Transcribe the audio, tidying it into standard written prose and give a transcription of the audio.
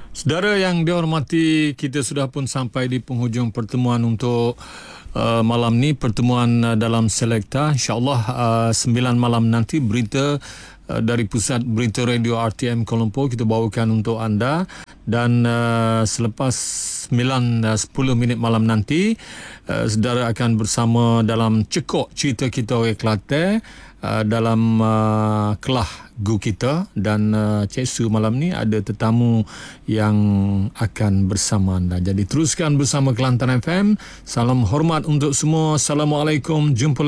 Saudara yang dihormati, kita sudah pun sampai di penghujung pertemuan untuk malam ni, pertemuan dalam Selekta. InsyaAllah 9 malam nanti berita dari Pusat Berita Radio RTM Kuala Lumpur kita bawakan untuk anda. Dan selepas 10 minit malam nanti, saudara akan bersama dalam Cekok Cerita Kita Orang Kelantan dalam kelah Gu kita. Dan Cik Su malam ni ada tetamu yang akan bersama anda. Jadi teruskan bersama Kelantan FM. Salam hormat untuk semua. Assalamualaikum. Jumpa